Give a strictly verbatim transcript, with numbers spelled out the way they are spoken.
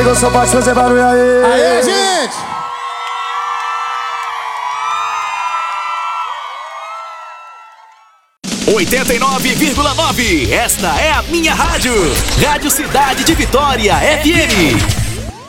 eu sou pode fazer barulho aí. Aê, gente! oitenta e nove vírgula nove. Esta é a minha rádio. Rádio Cidade de Vitória F M.